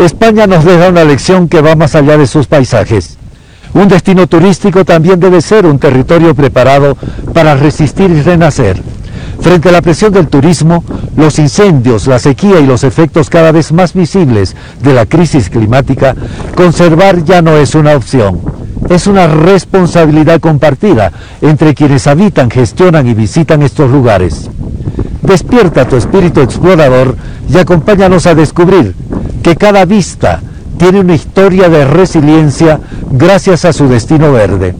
España nos deja una lección que va más allá de sus paisajes. Un destino turístico también debe ser un territorio preparado para resistir y renacer. Frente a la presión del turismo, los incendios, la sequía y los efectos cada vez más visibles de la crisis climática, conservar ya no es una opción. Es una responsabilidad compartida entre quienes habitan, gestionan y visitan estos lugares. Despierta tu espíritu explorador y acompáñanos a descubrir que cada vista tiene una historia de resiliencia gracias a su destino verde.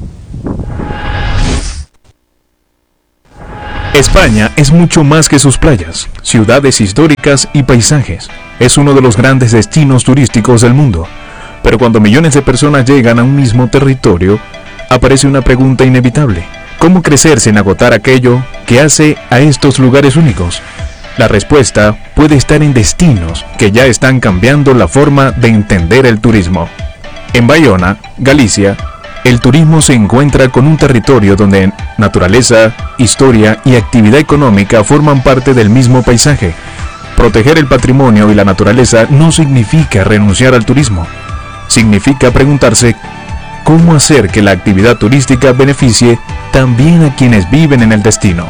España es mucho más que sus playas, ciudades históricas y paisajes. Es uno de los grandes destinos turísticos del mundo. Pero cuando millones de personas llegan a un mismo territorio, aparece una pregunta inevitable. ¿Cómo crecer sin agotar aquello que hace a estos lugares únicos? La respuesta puede estar en destinos que ya están cambiando la forma de entender el turismo. En Bayona, Galicia, el turismo se encuentra con un territorio donde naturaleza, historia y actividad económica forman parte del mismo paisaje. Proteger el patrimonio y la naturaleza no significa renunciar al turismo. Significa preguntarse cómo hacer que la actividad turística beneficie también a quienes viven en el destino.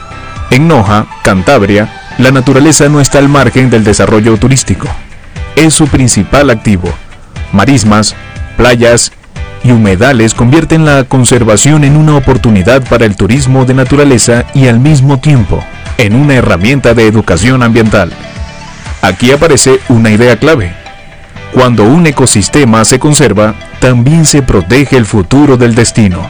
En Noja, Cantabria, la naturaleza no está al margen del desarrollo turístico. Es su principal activo. Marismas, playas y humedales convierten la conservación en una oportunidad para el turismo de naturaleza y al mismo tiempo en una herramienta de educación ambiental. Aquí aparece una idea clave. Cuando un ecosistema se conserva, también se protege el futuro del destino.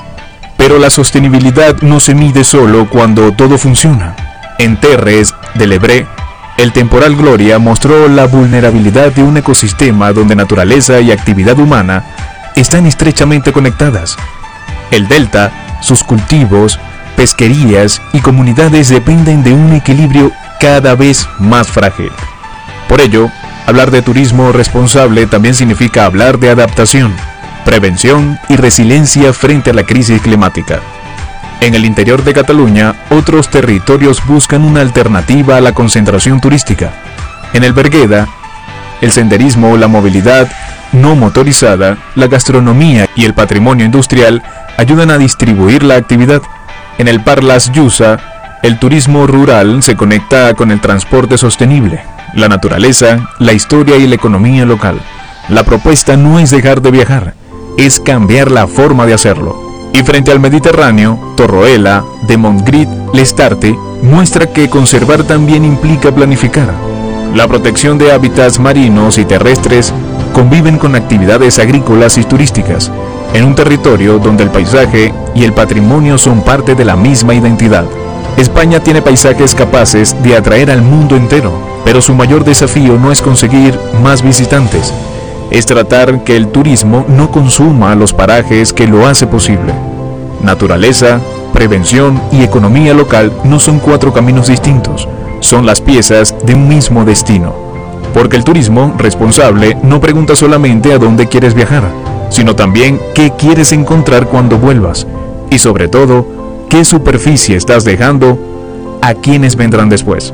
Pero la sostenibilidad no se mide solo cuando todo funciona. En Terres de l'Ebre, el temporal Gloria mostró la vulnerabilidad de un ecosistema donde naturaleza y actividad humana están estrechamente conectadas. El delta, sus cultivos, pesquerías y comunidades dependen de un equilibrio cada vez más frágil. Por ello, hablar de turismo responsable también significa hablar de adaptación, prevención y resiliencia frente a la crisis climática. En el interior de Cataluña, otros territorios buscan una alternativa a la concentración turística. En el Bergueda, el senderismo, la movilidad no motorizada, la gastronomía y el patrimonio industrial ayudan a distribuir la actividad. En el Parlas Llussa, el turismo rural se conecta con el transporte sostenible, la naturaleza, la historia y la economía local. La propuesta no es dejar de viajar, es cambiar la forma de hacerlo. Y frente al Mediterráneo, Torroella, de Montgrit, Lestarte, muestra que conservar también implica planificar. La protección de hábitats marinos y terrestres conviven con actividades agrícolas y turísticas, en un territorio donde el paisaje y el patrimonio son parte de la misma identidad. España tiene paisajes capaces de atraer al mundo entero, pero su mayor desafío no es conseguir más visitantes, es tratar que el turismo no consuma los parajes que lo hace posible. Naturaleza, prevención y economía local no son cuatro caminos distintos, son las piezas de un mismo destino. Porque el turismo responsable no pregunta solamente a dónde quieres viajar, sino también qué quieres encontrar cuando vuelvas, y sobre todo, qué superficie estás dejando a quienes vendrán después.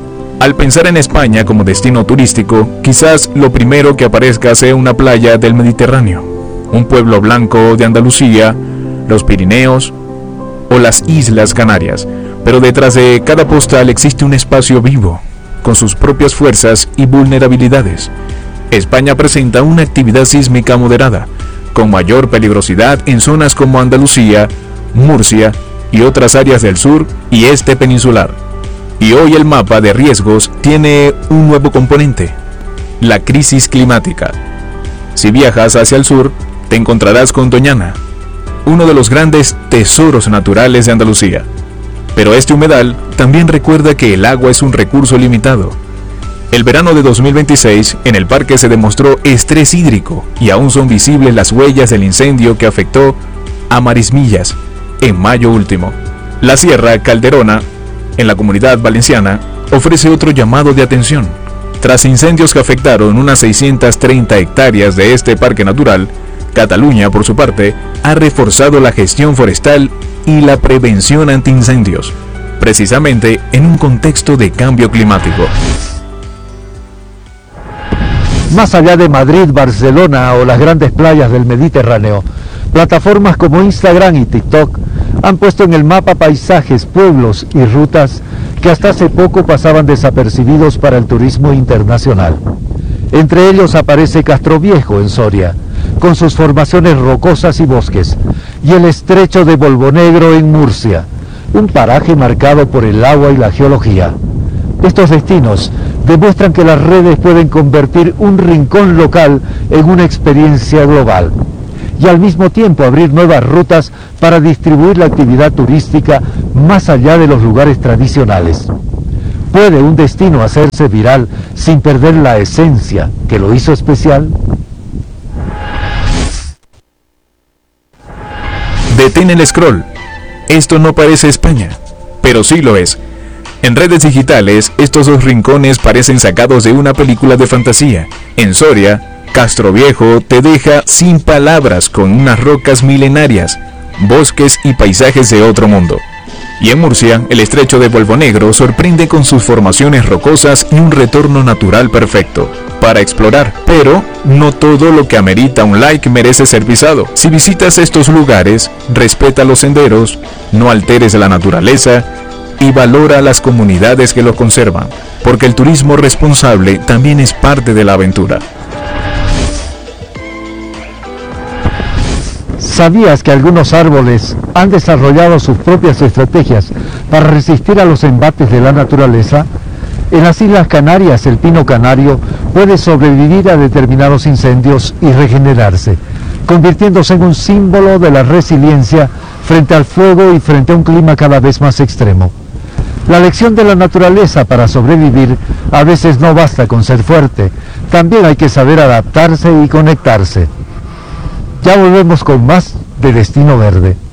Al pensar en España como destino turístico, quizás lo primero que aparezca sea una playa del Mediterráneo, un pueblo blanco de Andalucía, los Pirineos o las Islas Canarias, pero detrás de cada postal existe un espacio vivo, con sus propias fuerzas y vulnerabilidades. España presenta una actividad sísmica moderada, con mayor peligrosidad en zonas como Andalucía, Murcia y otras áreas del sur y este peninsular. Y hoy el mapa de riesgos tiene un nuevo componente, la crisis climática. Si viajas hacia el sur, te encontrarás con Doñana, uno de los grandes tesoros naturales de Andalucía. Pero este humedal también recuerda que el agua es un recurso limitado. El verano de 2026 en el parque se demostró estrés hídrico y aún son visibles las huellas del incendio que afectó a Marismillas en mayo último. La Sierra Calderona, en la Comunidad Valenciana, ofrece otro llamado de atención. Tras incendios que afectaron unas 630 hectáreas de este parque natural, Cataluña, por su parte, ha reforzado la gestión forestal y la prevención antiincendios, precisamente en un contexto de cambio climático. Más allá de Madrid, Barcelona o las grandes playas del Mediterráneo, plataformas como Instagram y TikTok han puesto en el mapa paisajes, pueblos y rutas que hasta hace poco pasaban desapercibidos para el turismo internacional. Entre ellos aparece Castroviejo en Soria, con sus formaciones rocosas y bosques, y el estrecho de Bolbonegro en Murcia, un paraje marcado por el agua y la geología. Estos destinos demuestran que las redes pueden convertir un rincón local en una experiencia global y al mismo tiempo abrir nuevas rutas para distribuir la actividad turística más allá de los lugares tradicionales. ¿Puede un destino hacerse viral sin perder la esencia que lo hizo especial? Detén el scroll. Esto no parece España, pero sí lo es. En redes digitales, estos dos rincones parecen sacados de una película de fantasía. En Soria, Castroviejo te deja sin palabras con unas rocas milenarias, bosques y paisajes de otro mundo. Y en Murcia, el estrecho de Bolbonegro sorprende con sus formaciones rocosas y un retorno natural perfecto para explorar. Pero no todo lo que amerita un like merece ser visado. Si visitas estos lugares, respeta los senderos, no alteres la naturaleza y valora las comunidades que lo conservan, porque el turismo responsable también es parte de la aventura. ¿Sabías que algunos árboles han desarrollado sus propias estrategias para resistir a los embates de la naturaleza? En las Islas Canarias, el pino canario puede sobrevivir a determinados incendios y regenerarse, convirtiéndose en un símbolo de la resiliencia frente al fuego y frente a un clima cada vez más extremo. La lección de la naturaleza para sobrevivir a veces no basta con ser fuerte, también hay que saber adaptarse y conectarse. Ya volvemos con más de Destino Verde.